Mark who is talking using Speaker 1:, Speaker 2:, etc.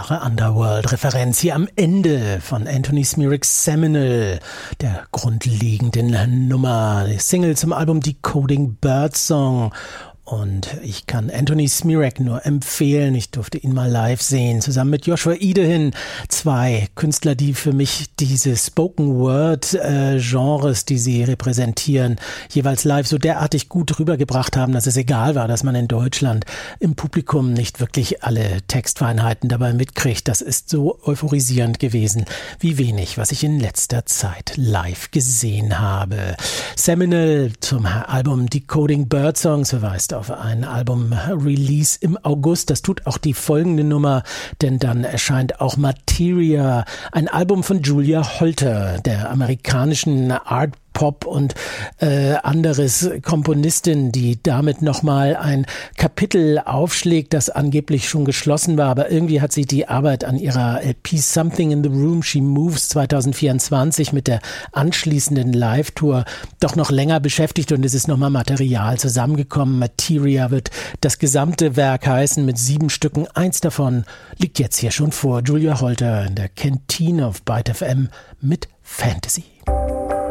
Speaker 1: klare Underworld-Referenz hier am Ende von Anthony Smiricks Seminal, der grundlegenden Nummer, die Single zum Album Decoding Birdsong. Und ich kann Anthony Smirak nur empfehlen. Ich durfte ihn mal live sehen, zusammen mit Joshua Idehin. Zwei Künstler, die für mich diese Spoken-Word-Genres, die sie repräsentieren, jeweils live so derartig gut rübergebracht haben, dass es egal war, dass man in Deutschland im Publikum nicht wirklich alle Textfeinheiten dabei mitkriegt. Das ist so euphorisierend gewesen, wie wenig, was ich in letzter Zeit live gesehen habe. Seminal zum Album Decoding Birdsong verweist auf ein Album-Release im August. Das tut auch die folgende Nummer, denn dann erscheint auch Materia, ein Album von Julia Holter, der amerikanischen Art Pop und anderes Komponistin, die damit nochmal ein Kapitel aufschlägt, das angeblich schon geschlossen war, aber irgendwie hat sie die Arbeit an ihrer LP Something in the Room She Moves 2024 mit der anschließenden Live-Tour doch noch länger beschäftigt und es ist nochmal Material zusammengekommen. Materia wird das gesamte Werk heißen mit 7 Stücken. 1 davon liegt jetzt hier schon vor. Julia Holter in der Kantine auf Byte FM mit Fantasy.